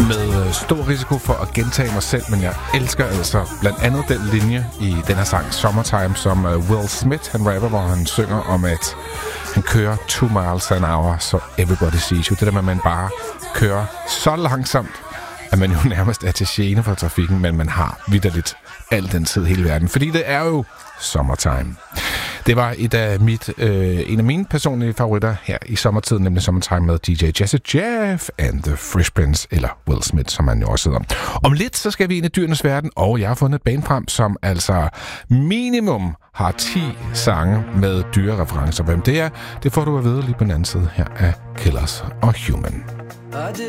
med stor risiko for at gentage mig selv, men jeg elsker altså blandt andet den linje i den her sang Summertime, som Will Smith, han rapper, hvor han synger om, at han kører 2 miles an hour, så everybody sees you. Det der med, at man bare kører så langsomt, at man jo nærmest er til gene for trafikken, men man har vitterligt al den tid hele verden, fordi det er jo Summertime. Det var en af mine personlige favoritter her i sommertiden, nemlig Summertime med DJ Jazzy Jeff and the Fresh Prince, eller Will Smith, som han jo også hedder. Om lidt, så skal vi ind i dyrenes verden, og jeg har fundet et band frem, som altså minimum har 10 sange med dyrereferencer. Hvem det er, det får du at vide lige på den anden side her af Killers og Human.